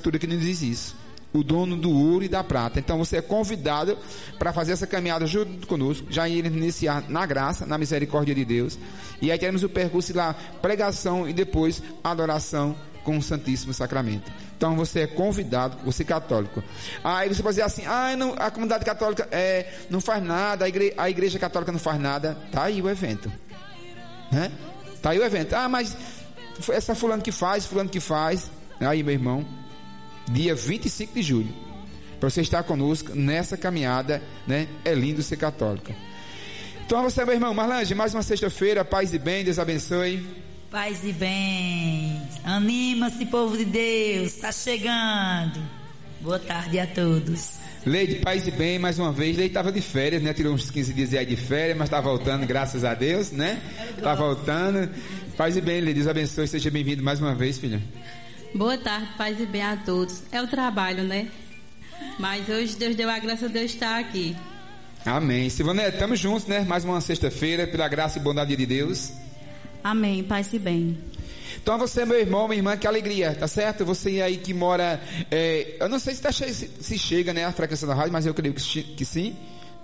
Escritura que nos diz isso. O dono do ouro e da prata. Então você é convidado para fazer essa caminhada junto conosco, já iniciar na graça, na misericórdia de Deus. E aí teremos o percurso lá, pregação e depois adoração com o Santíssimo Sacramento. Então você é convidado, você católico. Aí você pode dizer assim, a comunidade católica não faz nada, a igreja católica não faz nada. Tá aí o evento, né? Tá aí o evento. Mas essa fulano que faz. Aí, meu irmão, dia 25 de julho, para você estar conosco nessa caminhada, né? É lindo ser católico. Então você, meu irmão, Marlange, mais uma sexta-feira, paz e bem, Deus abençoe. Paz e bem, anima-se, povo de Deus, está chegando. Boa tarde a todos. Leide, paz e bem, mais uma vez. Leide estava de férias, né? Tirou uns 15 dias aí de férias, mas está voltando, graças a Deus, né? Está voltando. Paz e bem, Leide, Deus abençoe, seja bem-vindo mais uma vez, filha. Boa tarde, paz e bem a todos. É o trabalho, né? Mas hoje Deus deu a graça de eu estar aqui. Amém. Silvana, estamos juntos, né? Mais uma sexta-feira, pela graça e bondade de Deus. Amém, paz e bem. Então você, meu irmão, minha irmã, que alegria, tá certo? Você aí que mora, eu não sei se chega, né, a frequência da rádio, mas eu creio que sim.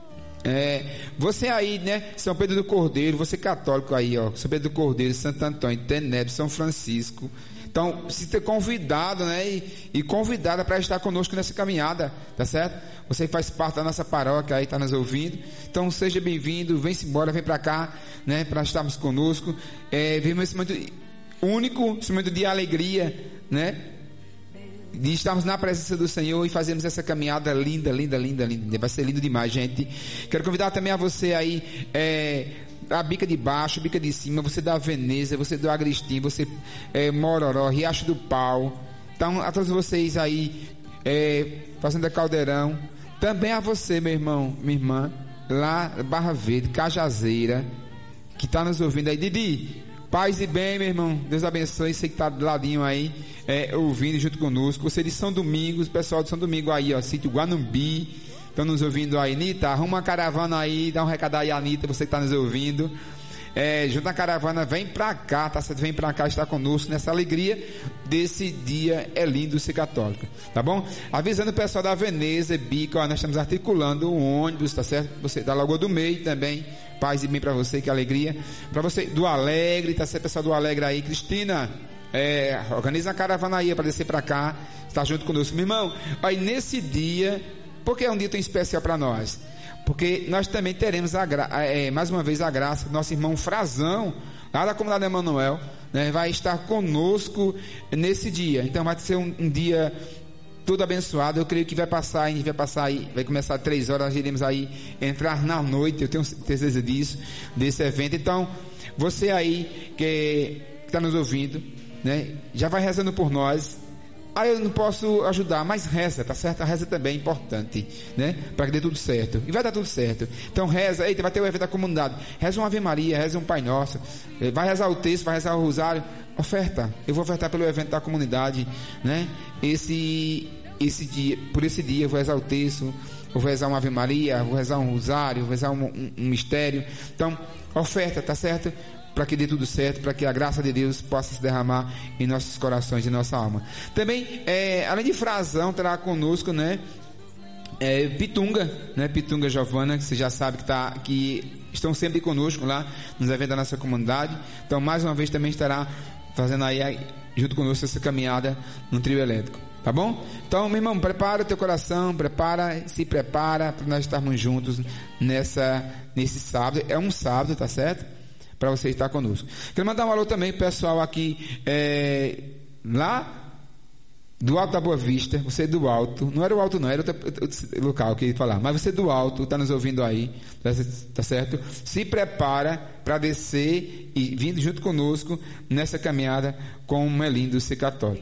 Você aí, né, São Pedro do Cordeiro, você católico aí, ó, São Pedro do Cordeiro, Santo Antônio, Teneb, São Francisco. Então, se ter convidado, né, e convidada para estar conosco nessa caminhada, tá certo? Você faz parte da nossa paróquia aí, está nos ouvindo. Então, seja bem-vindo, vem-se embora, vem para cá, né, para estarmos conosco. Vivemos esse momento único, esse momento de alegria, né, de estarmos na presença do Senhor e fazermos essa caminhada linda. Vai ser lindo demais, gente. Quero convidar também a você aí, a Bica de Baixo, Bica de Cima, você da Veneza, você do Agristim, você Mororó, Riacho do Pau. Então, a todos vocês aí, Fazenda Caldeirão, também a você, meu irmão, minha irmã, lá Barra Verde, Cajazeira, que está nos ouvindo aí. Didi, paz e bem, meu irmão, Deus abençoe, você que está do ladinho aí, ouvindo junto conosco. Você de São Domingos, pessoal de São Domingo aí, ó, sítio Guanumbi, estão nos ouvindo aí. Nita, arruma uma caravana aí, dá um recado aí, Anitta, você que está nos ouvindo. Junto à caravana, vem pra cá, tá certo? Vem pra cá estar conosco nessa alegria desse dia. É lindo ser católico, tá bom? Avisando o pessoal da Veneza, Bica, ó, nós estamos articulando um ônibus, tá certo? Você da Lagoa do Meio também, paz e bem pra você, que alegria. Pra você do Alegre, tá certo? Pessoal do Alegre aí, Cristina, organiza a caravana aí para descer pra cá, estar junto conosco, meu irmão. Aí nesse dia, porque é um dia tão especial para nós? Porque nós também teremos mais uma vez a graça do nosso irmão Frazão, lá da comunidade Emanuel, né, vai estar conosco nesse dia. Então vai ser um dia todo abençoado. Eu creio que a gente vai passar aí, vai começar às 3 horas, nós iremos aí entrar na noite, eu tenho certeza disso, desse evento. Então, você aí que está nos ouvindo, né, já vai rezando por nós. Eu não posso ajudar, mas reza, tá certo? A reza também é importante, né? Para que dê tudo certo. E vai dar tudo certo. Então reza, vai ter o evento da comunidade. Reza uma Ave Maria, reza um Pai Nosso. Vai rezar o texto, vai rezar o rosário. Oferta. Eu vou ofertar pelo evento da comunidade, né? Esse dia, por esse dia eu vou rezar o texto, vou rezar uma Ave Maria, vou rezar um rosário, vou rezar um mistério. Então, oferta, tá certo? Para que dê tudo certo, para que a graça de Deus possa se derramar em nossos corações e nossa alma. Também, além de Frazão, terá conosco, né, Pitunga, né, Pitunga Giovana, que você já sabe que estão sempre conosco lá nos eventos da nossa comunidade. Então, mais uma vez também estará fazendo aí junto conosco essa caminhada no trio elétrico. Tá bom? Então, meu irmão, prepara o teu coração, se prepara para nós estarmos juntos nesse sábado. É um sábado, tá certo? Para você estar conosco. Quero mandar um alô também pro pessoal aqui, lá do Alto da Boa Vista. Você do Alto, não era o Alto não, era outro local que eu ia falar, mas você do Alto, está nos ouvindo aí, tá certo? Se prepara para descer e vindo junto conosco nessa caminhada com o lindo ser católico,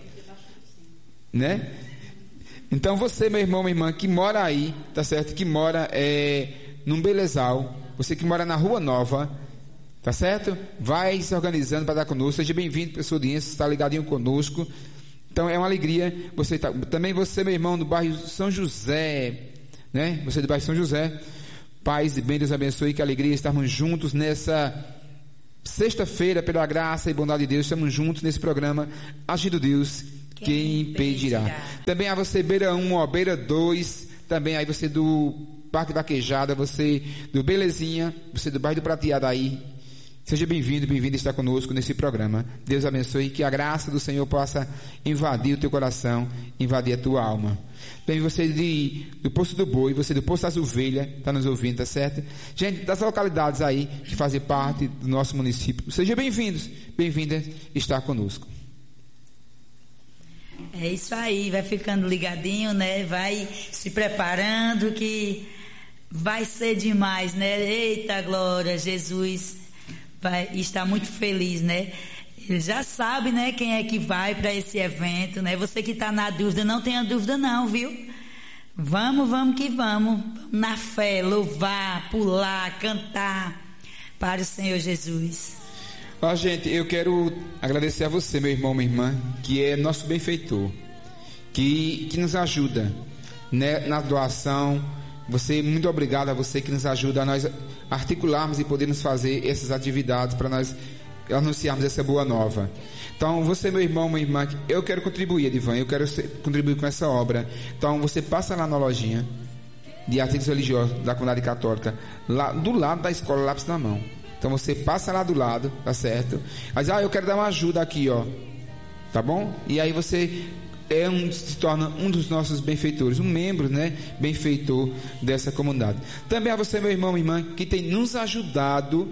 né? Então você, meu irmão, minha irmã, que mora aí, tá certo? Que mora num Belezal, você que mora na Rua Nova, tá certo? Vai se organizando para dar conosco. Seja bem-vindo para a sua audiência, está ligadinho conosco. Então é uma alegria. Também você, meu irmão, do bairro São José, né? Você do bairro São José, paz e bem, Deus abençoe, que alegria estarmos juntos nessa sexta-feira, pela graça e bondade de Deus. Estamos juntos nesse programa Agindo Deus quem impedirá? Também a você beira 1, ó, beira 2, também aí você do Parque Vaquejada, você do Belezinha, você do bairro do Prateado aí. Seja bem-vindo, bem-vinda estar conosco nesse programa. Deus abençoe, que a graça do Senhor possa invadir o teu coração, invadir a tua alma. Bem, você do Poço do Boi, você do Poço das Ovelhas, está nos ouvindo, tá certo? Gente, das localidades aí que fazem parte do nosso município, sejam bem-vindos, bem-vindas estar conosco. É isso aí, vai ficando ligadinho, né? Vai se preparando que vai ser demais, né? Eita glória, Jesus vai estar muito feliz, né? Ele já sabe, né, quem é que vai para esse evento, né? Você que está na dúvida, não tenha dúvida não, viu? Vamos que vamos. Na fé, louvar, pular, cantar para o Senhor Jesus. Ó, gente, eu quero agradecer a você, meu irmão, minha irmã, que é nosso benfeitor, que nos ajuda, né, na doação. Você, muito obrigado a você que nos ajuda a nós articularmos e podermos fazer essas atividades para nós anunciarmos essa boa nova. Então, você, meu irmão, minha irmã, eu quero contribuir, Edivan, eu quero contribuir com essa obra. Então, você passa lá na lojinha de artigos religiosos da comunidade católica, lá do lado da escola, lápis na mão. Então, você passa lá do lado, tá certo? Mas, eu quero dar uma ajuda aqui, ó, tá bom? E aí você se torna um dos nossos benfeitores, um membro, né, benfeitor dessa comunidade. Também a você, meu irmão e irmã, que tem nos ajudado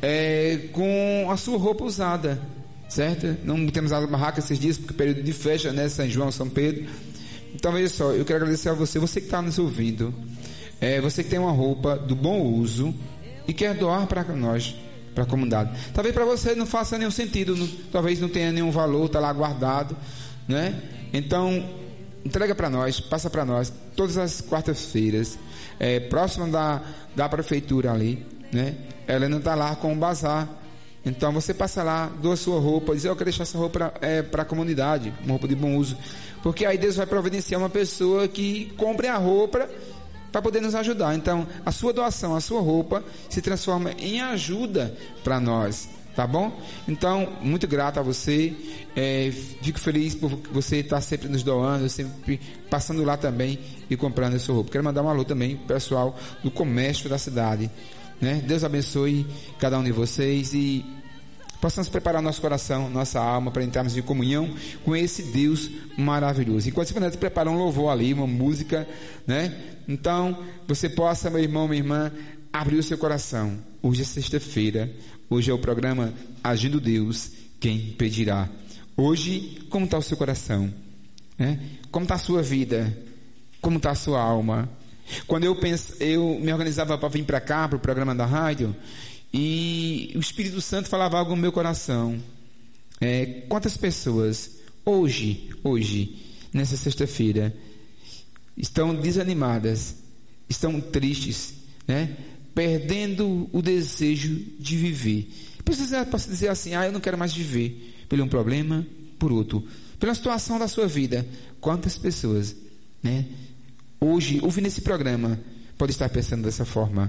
com a sua roupa usada, certo? Não temos a barraca esses dias, porque é período de festa, né, São João, São Pedro. Então, veja só, eu quero agradecer a você que está nos ouvindo, você que tem uma roupa do bom uso e quer doar para nós, para a comunidade. Talvez para você não faça nenhum sentido, talvez não tenha nenhum valor, está lá guardado, né? Então, entrega para nós, passa para nós, todas as quartas-feiras, próximo da prefeitura ali, né? Ela não está lá com o bazar. Então, você passa lá, doa sua roupa, diz: eu quero deixar essa roupa para a comunidade, uma roupa de bom uso. Porque aí Deus vai providenciar uma pessoa que compre a roupa para poder nos ajudar. Então, a sua doação, a sua roupa, se transforma em ajuda para nós. Tá bom? Então, muito grato a você. Fico feliz por você estar sempre nos doando, sempre passando lá também e comprando essa roupa. Quero mandar um alô também pro pessoal do comércio da cidade, né? Deus abençoe cada um de vocês e possamos preparar nosso coração, nossa alma, para entrarmos em comunhão com esse Deus maravilhoso. Enquanto você prepara um louvor ali, uma música, né? Então, você possa, meu irmão, minha irmã, abrir o seu coração. Hoje é sexta-feira. Hoje é o programa Agindo Deus, quem pedirá. Hoje, como está o seu coração? Como está a sua vida? Como está a sua alma? Quando eu me organizava para vir para cá, para o programa da rádio, e o Espírito Santo falava algo no meu coração. Quantas pessoas hoje, nessa sexta-feira, estão desanimadas, estão tristes, né? Perdendo o desejo de viver. Posso dizer assim: eu não quero mais viver, por um problema, por outro, pela situação da sua vida. Quantas pessoas, né, hoje, ouvindo esse programa, pode estar pensando dessa forma?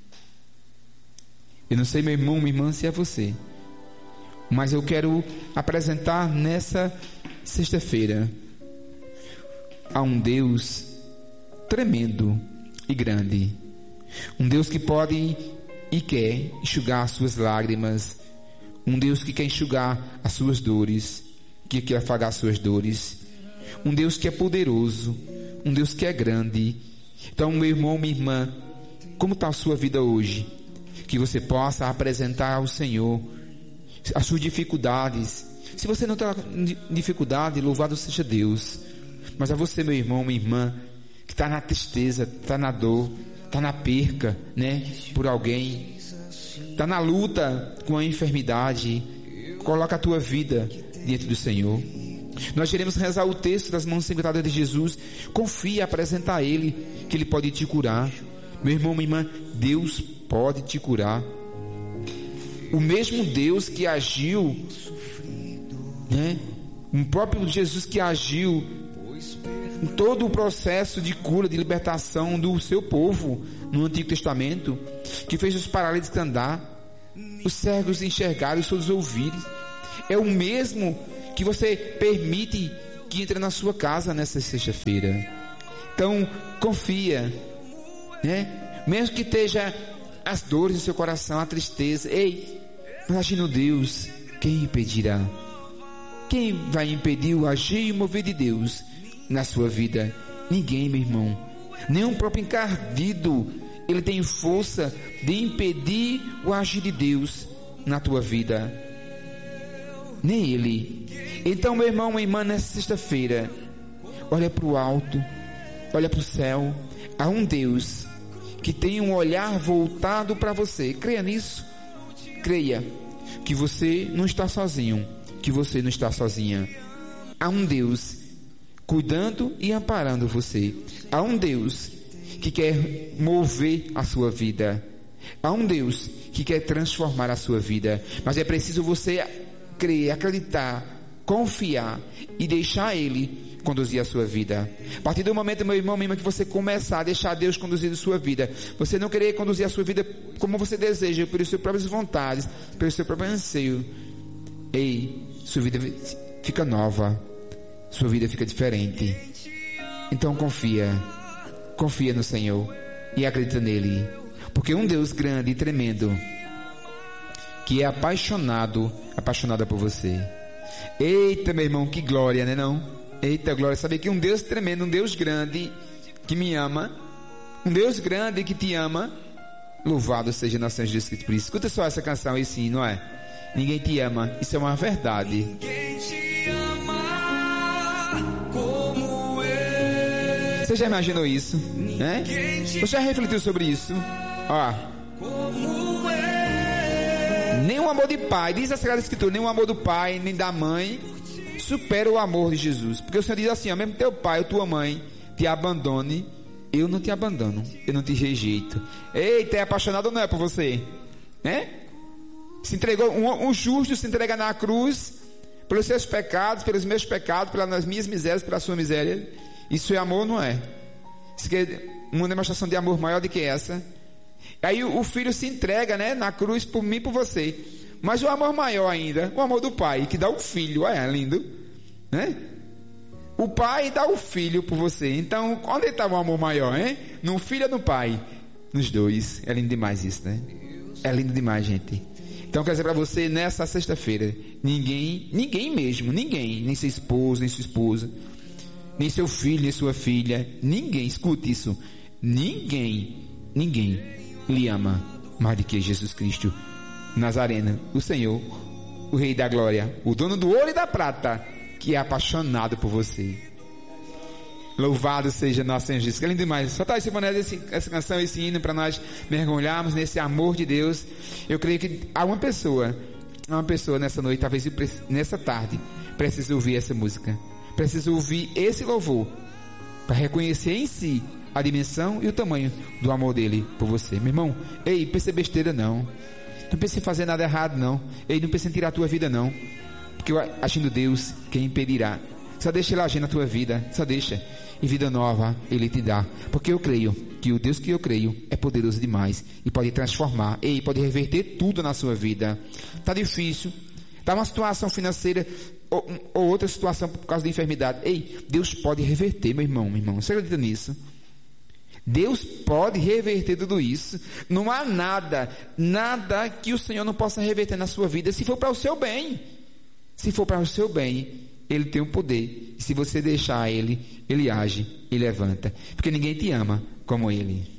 Eu não sei, meu irmão, minha irmã, se é você, mas eu quero apresentar nessa sexta-feira a um Deus tremendo e grande. Um Deus que pode e quer enxugar as suas lágrimas. Um Deus que quer enxugar as suas dores, que quer afagar as suas dores. Um Deus que é poderoso. Um Deus que é grande. Então, meu irmão, minha irmã, como está a sua vida hoje? Que você possa apresentar ao Senhor as suas dificuldades. Se você não está em dificuldade, louvado seja Deus. Mas a você, meu irmão, minha irmã, que está na tristeza, está na dor, está na perca, né, por alguém, está na luta com a enfermidade, coloca a tua vida diante do Senhor. Nós iremos rezar o texto das mãos ensanguentadas de Jesus. Confia, apresenta a Ele, que Ele pode te curar. Meu irmão, minha irmã, Deus pode te curar. O mesmo Deus que agiu, né, o próprio Jesus que agiu em todo o processo de cura, de libertação do seu povo no Antigo Testamento, que fez os paralíticos andar, os cegos enxergarem, os surdos ouvirem, é o mesmo que você permite que entra na sua casa nessa sexta-feira. Então, confia, né? Mesmo que esteja as dores no seu coração, a tristeza, ei, mas agindo Deus, quem impedirá? Quem vai impedir o agir e o mover de Deus na sua vida? Ninguém, meu irmão. Nem o próprio encardido, ele tem força de impedir o agir de Deus na tua vida. Nem ele. Então, meu irmão, minha irmã, nessa sexta-feira, olha para o alto, olha para o céu. Há um Deus que tem um olhar voltado para você. Creia nisso. Creia que você não está sozinho, que você não está sozinha. Há um Deus cuidando e amparando você. Há um Deus que quer mover a sua vida. Há um Deus que quer transformar a sua vida. Mas é preciso você crer, acreditar, confiar e deixar Ele conduzir a sua vida. A partir do momento, meu irmão, mesmo que você começar a deixar Deus conduzir a sua vida, você não querer conduzir a sua vida como você deseja, pelas suas próprias vontades, pelo seu próprio anseio, ei, sua vida fica nova, sua vida fica diferente. Então confia no Senhor e acredita nele, porque um Deus grande e tremendo, que é apaixonada por você. Eita, meu irmão, que glória, né não? Eita, glória, saber que um Deus tremendo, um Deus grande que me ama, um Deus grande que te ama, louvado seja na Senhor Jesus Cristo por isso. Escuta só essa canção aí sim, não é? Ninguém te ama, isso é uma verdade. Ninguém te ama como eu. Você já imaginou isso, né? Você já refletiu sobre isso? Ó, nem o amor de pai, diz a Sagrada Escritura, nem o amor do pai, nem da mãe supera o amor de Jesus. Porque o Senhor diz assim, ó, mesmo teu pai ou tua mãe te abandone, eu não te abandono, eu não te rejeito. Eita, é apaixonado ou não é por você? Né? Se entregou, um justo se entrega na cruz pelos seus pecados, pelos meus pecados, pelas minhas misérias, pela sua miséria. Isso é amor ou não é? Isso é uma demonstração de amor maior do que essa. Aí o filho se entrega, né, na cruz por mim e por você. Mas o amor maior ainda, o amor do pai, que dá o filho, olha, lindo, né? O pai dá o filho por você. Então, onde está o amor maior, hein? No filho ou no pai? Nos dois. É lindo demais isso, né? É lindo demais, gente. Então, eu quero dizer para você, nessa sexta-feira, ninguém mesmo, ninguém, nem seu esposo, nem sua esposa, nem seu filho, nem sua filha, ninguém, escute isso, ninguém lhe ama mais do que Jesus Cristo Nazareno, o Senhor, o Rei da Glória, o dono do ouro e da prata, que é apaixonado por você. Louvado seja nosso Senhor Jesus. Que lindo demais. Só está essa canção, esse hino, para nós mergulharmos nesse amor de Deus. Eu creio que há uma pessoa nessa noite, talvez nessa tarde, precisa ouvir essa música, precisa ouvir esse louvor, para reconhecer em si a dimensão e o tamanho do amor dele por você. Meu irmão, ei, não pense besteira não. Não pense em fazer nada errado não. Ei, não pense em tirar a tua vida não. Porque agindo Deus, quem impedirá? Só deixa Ele agir na tua vida. Só deixa. E vida nova Ele te dá. Porque eu creio que o Deus que eu creio é poderoso demais. E pode transformar. Ei, pode reverter tudo na sua vida. Está difícil. Está uma situação financeira ou outra situação por causa da enfermidade. Ei, Deus pode reverter, meu irmão, minha irmã. Você acredita nisso? Deus pode reverter tudo isso. Não há nada que o Senhor não possa reverter na sua vida, se for para o seu bem. Se for para o seu bem, Ele tem o poder. E se você deixar Ele age e levanta. Porque ninguém te ama como Ele.